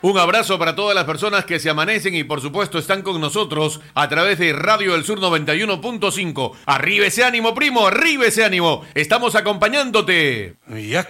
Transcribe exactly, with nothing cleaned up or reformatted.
Un abrazo para todas las personas que se amanecen y por supuesto están con nosotros a través de Radio del Sur noventa y uno punto cinco. Arriba ese ánimo, primo, arriba ese ánimo. Estamos acompañándote. Ya